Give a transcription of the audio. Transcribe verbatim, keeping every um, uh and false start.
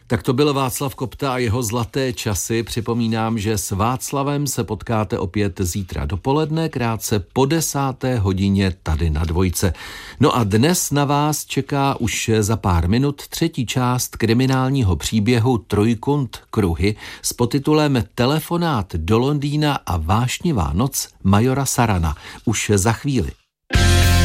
Tak to byl Václav Kopta a jeho zlaté časy. Připomínám, že s Václavem se potkáte opět zítra dopoledne, krátce po desáté hodině tady na Dvojce. No a dnes na vás čeká už za pár minut třetí část kriminálního příběhu Trojkund kruhy s podtitulem Telefonát do Londýna a vášnivá noc majora Sarana. Už za chvíli.